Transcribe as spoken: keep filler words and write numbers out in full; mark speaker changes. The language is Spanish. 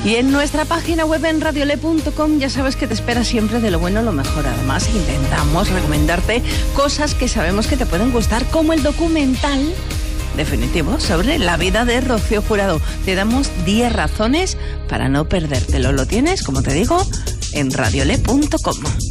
Speaker 1: Y en nuestra página web en radiole punto com ya sabes que te espera siempre de lo bueno lo mejor. Además, intentamos recomendarte cosas que sabemos que te pueden gustar, como el documental definitivo sobre la vida de Rocío Jurado. Te damos diez razones para no perdértelo. Lo tienes, como te digo, en radiole punto com.